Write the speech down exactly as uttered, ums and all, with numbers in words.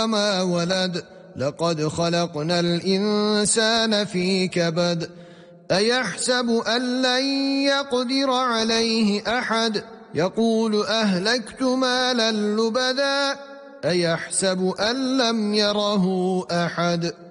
ما ولد لقد خلقنا الإنسان في كبد أيحسب أن لن يقدر عليه أحد يقول أهلكت مالا لبدا أيحسب أن لم يره أحد